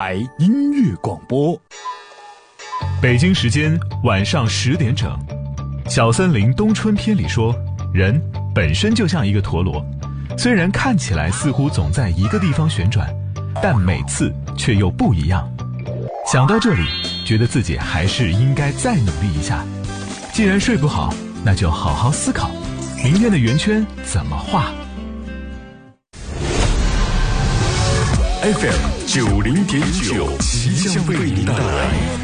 台音乐广播。 北京时间晚上10点整，小森林冬春篇里说，人本身就像一个陀螺，虽然看起来似乎总在一个地方旋转，但每次却又不一样。想到这里，觉得自己还是应该再努力一下。既然睡不好，那就好好思考，明天的圆圈怎么画。 FM 90.9，即将为您带来